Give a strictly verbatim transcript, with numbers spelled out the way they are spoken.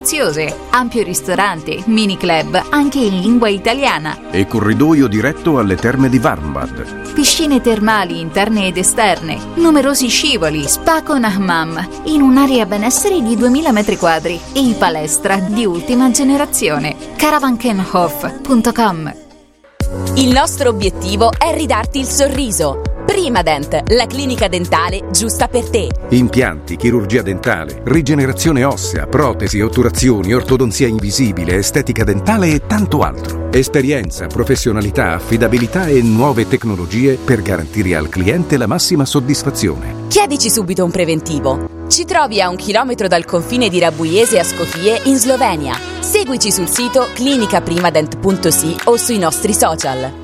ampio ristorante, mini club anche in lingua italiana e corridoio diretto alle terme di Warmbad. Piscine termali interne ed esterne, numerosi scivoli, spa con hammam in un'area benessere di duemila metri quadri e palestra di ultima generazione. caravankenhof punto com. Il nostro obiettivo è ridarti il sorriso. Primadent, la clinica dentale giusta per te. Impianti, chirurgia dentale, rigenerazione ossea, protesi, otturazioni, ortodonzia invisibile, estetica dentale e tanto altro. Esperienza, professionalità, affidabilità e nuove tecnologie per garantire al cliente la massima soddisfazione. Chiedici subito un preventivo. Ci trovi a un chilometro dal confine di Rabuiese a Skopje in Slovenia. Seguici sul sito clinica primadent punto si o sui nostri social.